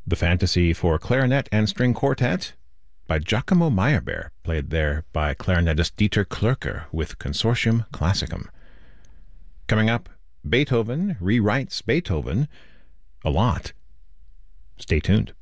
The Fantasy for Clarinet and String Quartet by Giacomo Meyerbeer, played there by clarinetist Dieter Klürker with Consortium Classicum. Coming up, Beethoven rewrites Beethoven a lot. Stay tuned.